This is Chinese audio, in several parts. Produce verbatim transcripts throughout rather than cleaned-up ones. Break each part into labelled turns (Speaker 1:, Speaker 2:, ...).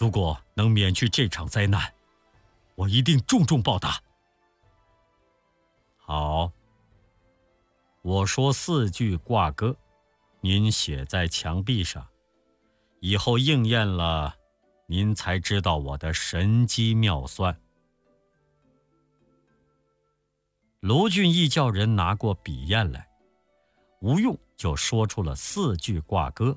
Speaker 1: 如果能免去这场灾难，我一定重重报答。好，我说四句挂歌，您写在墙壁上，以后应验了，您才知道我的神机妙算。卢俊义叫人拿过笔砚来，吴用就说出了四句挂歌：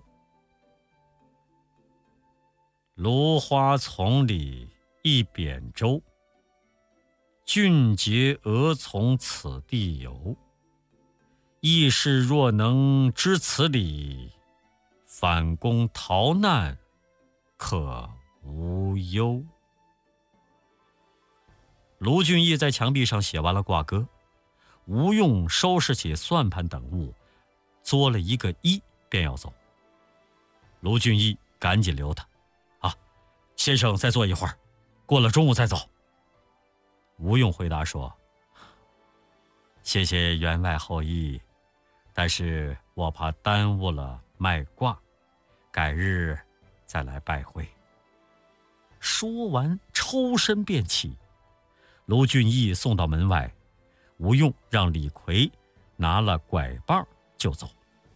Speaker 1: 芦花丛里一扁舟，俊杰俄从此地游。义士若能知此理，反攻逃难可无忧。卢俊义在墙壁上写完了挂歌，吴用收拾起算盘等物，作了一个揖，便要走。卢俊义赶紧留他：啊，先生再坐一会儿，过了中午再走。吴用回答说：谢谢员外厚意，但是我怕耽误了卖卦，改日再来拜会。说完抽身便起，卢俊义送到门外，吴用让李逵拿了拐棒就走。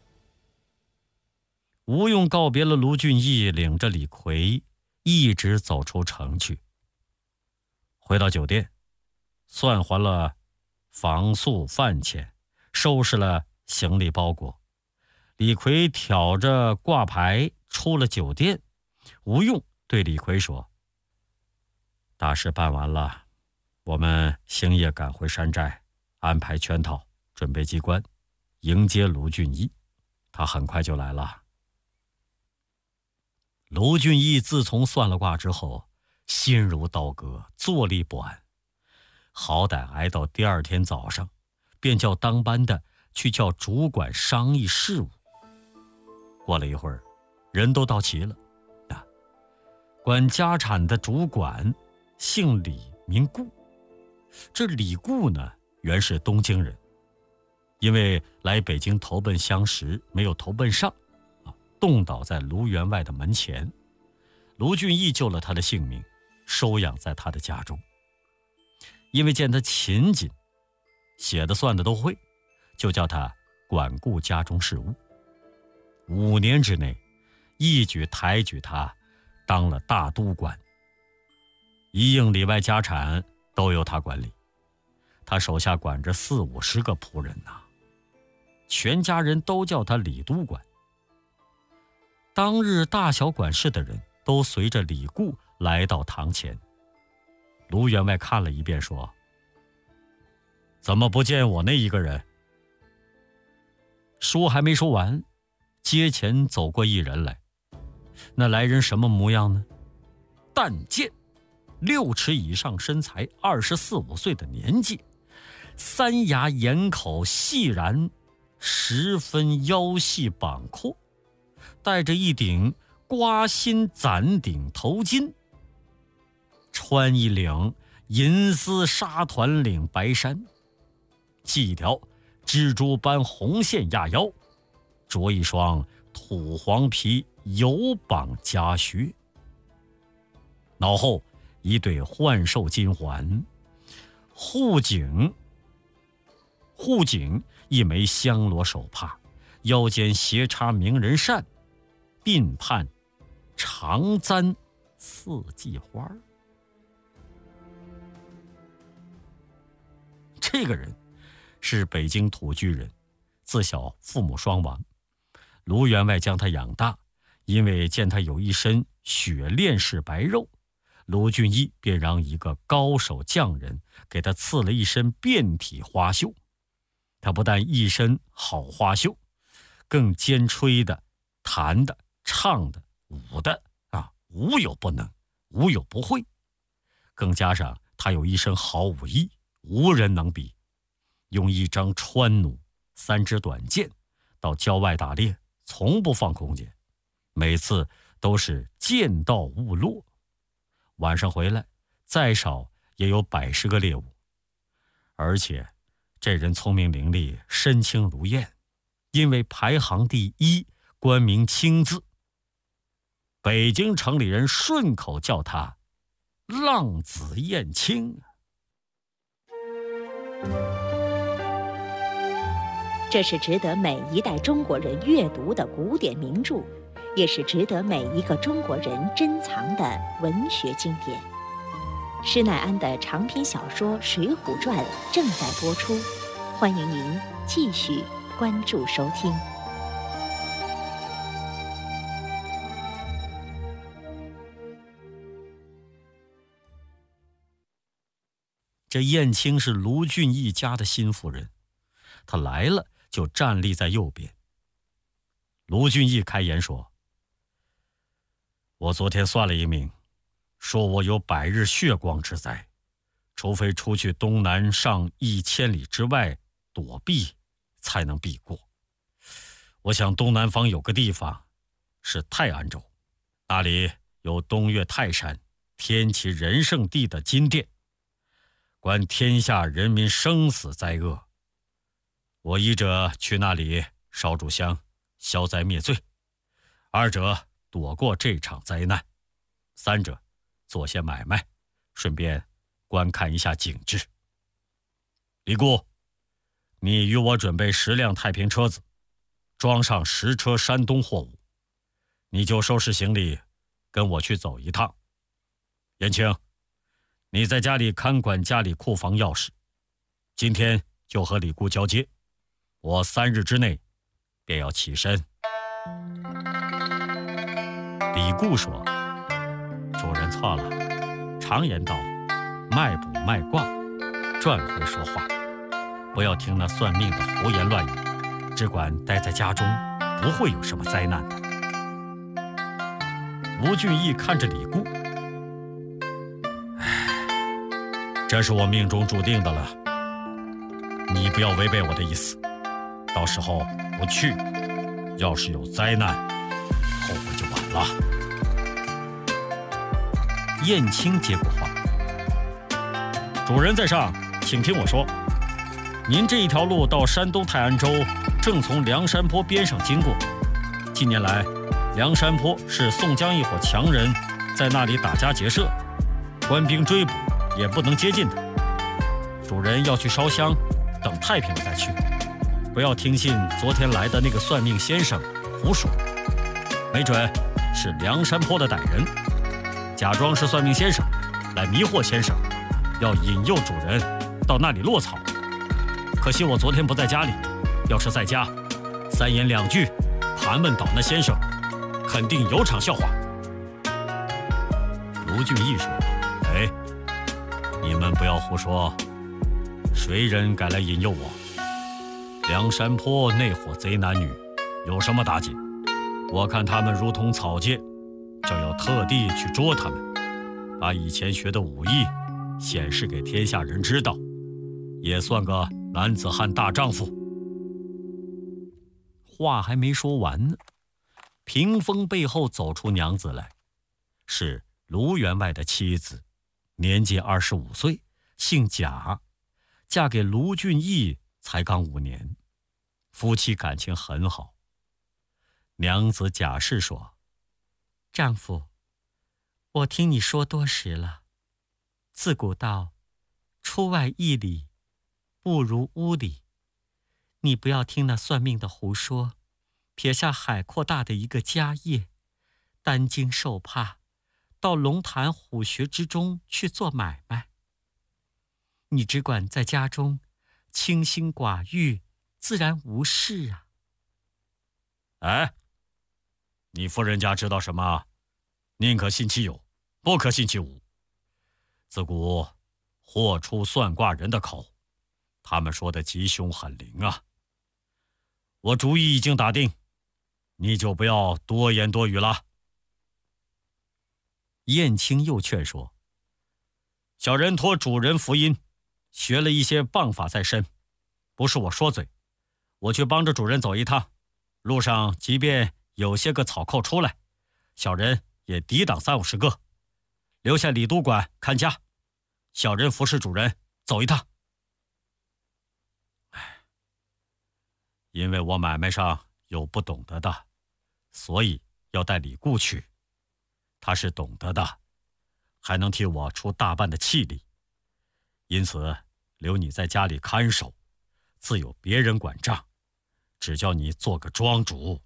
Speaker 1: 吴用告别了卢俊义，领着李逵一直走出城去。回到酒店，算还了房宿饭钱，收拾了行李包裹，李逵挑着挂牌出了酒店。吴用对李逵说：大事办完了，我们星夜赶回山寨，安排圈套，准备机关，迎接卢俊义。他很快就来了。卢俊义自从算了卦之后，心如刀割，坐立不安。好歹挨到第二天早上，便叫当班的去叫主管商议事务。过了一会儿，人都到齐了。啊，管家产的主管姓李，名固。这李固呢，原是东京人，因为来北京投奔相识，没有投奔上，啊，冻倒在卢员外的门前。卢俊义救了他的性命，收养在他的家中。因为见他勤谨，写的算的都会，就叫他管顾家中事务。五年之内，一举抬举他当了大都管，一应里外家产都由他管理。他手下管着四五十个仆人呐、啊，全家人都叫他李都管。当日大小管事的人都随着李固来到堂前。卢员外看了一遍，说：怎么不见我那一个人？说还没说完，街前走过一人来。那来人什么模样呢？但见六尺以上身材，二十四五岁的年纪，三牙眼口细然，十分腰细膀阔，戴着一顶刮心攒顶头巾，穿一领银丝纱团领白衫，系一条蜘蛛般红线压腰，着一双土黄皮油绑夹靴，脑后一对幻兽金环，护颈护颈一枚香罗手帕，腰间斜插名人扇，鬓畔长簪四季花。这个人是北京土居人，自小父母双亡，卢员外将他养大，因为见他有一身雪练式白肉，卢俊义便让一个高手匠人给他刺了一身遍体花绣。他不但一身好花绣，更兼吹的、弹的、唱的、舞的啊，无有不能，无有不会。更加上他有一身好武艺，无人能比。用一张川弩，三支短剑，到郊外打猎，从不放空箭，每次都是箭到物落。晚上回来，再少也有百十个猎物。而且这人聪明伶俐，身轻如燕，因为排行第一，官名青字。 北京城里人顺口叫他浪子燕青。
Speaker 2: 这是值得每一代中国人阅读的古典名著，也是值得每一个中国人珍藏的文学经典。施耐庵的长篇小说《水浒传》正在播出，欢迎您继续关注收听。
Speaker 1: 这燕青是卢俊义家的新夫人，他来了就站立在右边。卢俊义开言说：“我昨天算了一命，说我有百日血光之灾，除非出去东南上一千里之外躲避，才能避过。我想东南方有个地方是泰安州，那里有东岳泰山，天齐仁圣地的金殿，观天下人民生死灾厄。我一者去那里烧炷香，消灾灭罪；二者躲过这场灾难；三者做些买卖，顺便观看一下景致。李姑，你与我准备十辆太平车子，装上十车山东货物，你就收拾行李，跟我去走一趟。燕青，你在家里看管家里库房钥匙，今天就和李姑交接，我三日之内便要起身。李姑说：“主人错了，常言道，卖卜卖卦，赚会说话，不要听那算命的胡言乱语，只管待在家中，不会有什么灾难的。”吴俊义看着李姑，这是我命中注定的了，你不要违背我的意思，到时候不去，要是有灾难，后悔就晚了。燕青接过话：“主人在上，请听我说，您这一条路到山东泰安州，正从梁山坡边上经过。近年来，梁山坡是宋江一伙强人在那里打家劫舍，官兵追捕也不能接近他。主人要去烧香，等太平了再去，不要听信昨天来的那个算命先生胡说，没准是梁山坡的歹人，假装是算命先生来迷惑先生，要引诱主人到那里落草。可惜我昨天不在家里，要是在家，三言两句盘问倒那先生，肯定有场笑话。”卢俊义说：“哎，你们不要胡说，谁人敢来引诱我？梁山坡那伙贼男女有什么打紧？我看他们如同草芥，正要特地去捉他们，把以前学的武艺显示给天下人知道，也算个男子汉大丈夫。”话还没说完呢，屏风背后走出娘子来，是卢员外的妻子，年纪二十五岁，姓贾，嫁给卢俊义才刚五年，夫妻感情很好。娘子贾氏说：“
Speaker 3: 丈夫，我听你说多时了，自古道，出外一里，不如屋里。你不要听那算命的胡说，撇下海阔大的一个家业，担惊受怕，到龙潭虎穴之中去做买卖。你只管在家中清心寡欲，自然无事啊。”
Speaker 1: 哎，你夫人家知道什么？宁可信其有，不可信其无。自古祸出算卦人的口，他们说的吉凶很灵啊。我主意已经打定，你就不要多言多语了。燕青又劝说：“小人托主人福音，学了一些棒法在身，不是我说嘴，我去帮着主人走一趟，路上即便有些个草寇出来，小人也抵挡三五十个，留下李督管看家，小人服侍主人走一趟。”因为我买卖上有不懂得的，所以要带李固去， 他是懂得的，还能替我出大半的气力，因此留你在家里看守，自有别人管账，只叫你做个庄主。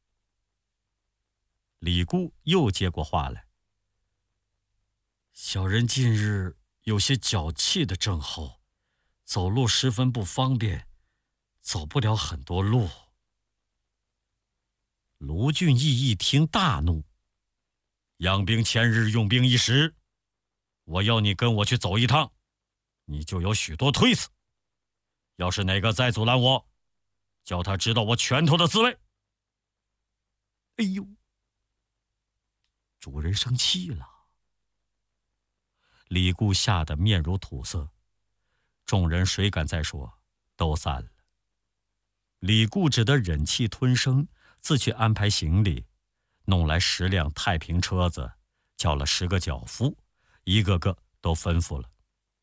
Speaker 1: 李固又接过话来：小人近日有些脚气的症候，走路十分不方便，走不了很多路。卢俊义一听大怒：养兵千日，用兵一时，我要你跟我去走一趟，你就有许多推辞。要是哪个再阻拦我，叫他知道我拳头的滋味。哎呦，主人生气了。李固吓得面如土色，众人谁敢再说，都散了。李固只得忍气吞声，自去安排行李，弄来十辆太平车子，叫了十个脚夫，一个个都吩咐了。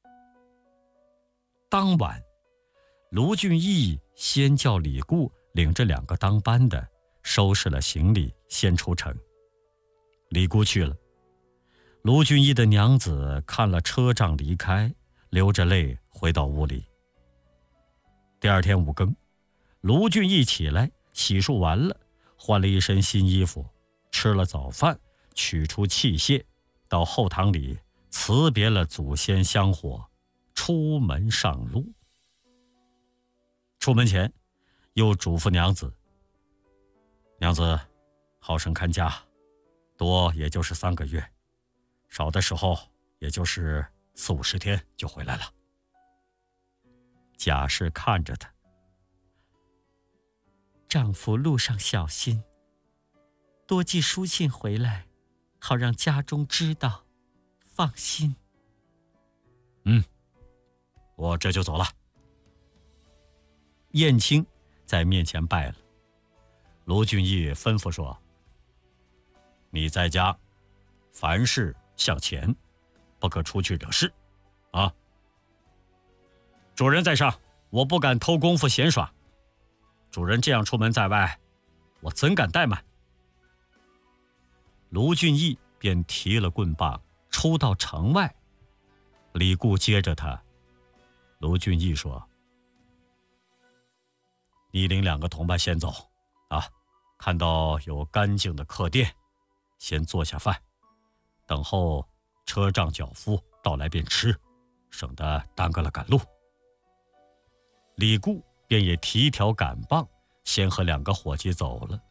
Speaker 1: 当晚，卢俊义先叫李固领着两个当班的收拾了行李，先出城。李固去了，卢俊义的娘子看了车仗离开，流着泪回到屋里。第二天五更，卢俊义起来洗漱完了，换了一身新衣服，吃了早饭，取出器械，到后堂里辞别了祖先香火，出门上路。出门前又嘱咐娘子：娘子好生看家，多也就是三个月，少的时候也就是四五十天就回来了。贾氏看着他：
Speaker 3: 丈夫路上小心，多寄书信回来，好让家中知道，放心。
Speaker 1: 嗯，我这就走了。燕青在面前拜了。卢俊义吩咐说：你在家凡事向前，不可出去惹事啊。主人在上，我不敢偷功夫闲耍，主人这样出门在外，我怎敢怠慢。卢俊义便提了棍棒出到城外。李固接着他。卢俊义说：你领两个同伴先走啊，看到有干净的客店，先坐下饭，等候车仗脚夫到来便吃，省得耽搁了赶路。李固便也提条杆棒，先和两个伙计走了。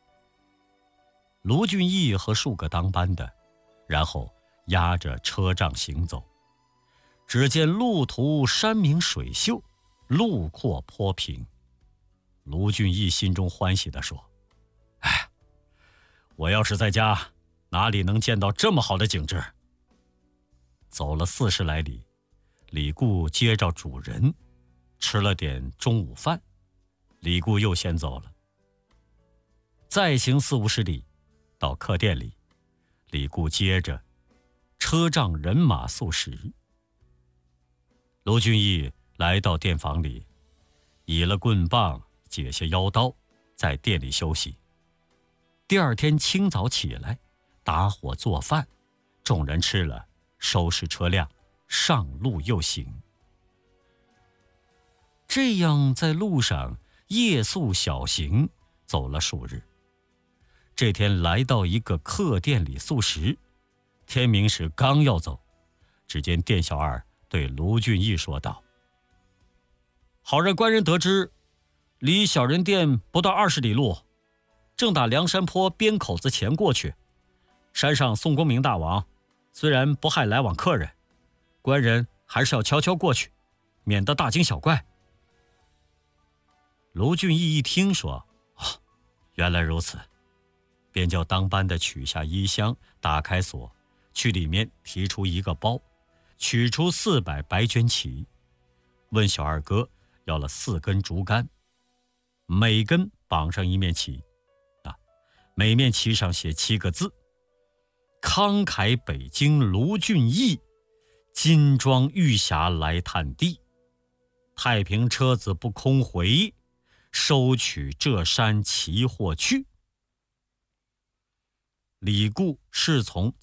Speaker 1: 卢俊义和数个当班的，然后押着车仗行走。只见路途山明水秀，路阔坡平。卢俊义心中欢喜地说：哎，我要是在家，哪里能见到这么好的景致？走了四十来里，李固接着主人吃了点中午饭，李固又先走了。再行四五十里，到客店里，李固接着车仗人马宿食。卢俊义来到店房里，倚了棍棒，解下腰刀，在店里休息。第二天清早起来，打火做饭，众人吃了，收拾车辆，上路又行。这样在路上夜宿小行，走了数日。这天来到一个客店里宿食，天明时刚要走，只见店小二对卢俊义说道：好让官人得知，离小人店不到二十里路，正打梁山坡边口子前过去，山上宋公明大王虽然不害来往客人，官人还是要悄悄过去，免得大惊小怪。卢俊义一听说：哦，原来如此，便叫当班的取下衣箱，打开锁，去里面提出一个包，取出四百白绢旗，问小二哥要了四根竹竿，每根绑上一面旗，啊，每面旗上写七个字：慷慨北京卢俊义，金装玉匣来探地，太平车子不空回，收取这山奇货去。李固侍从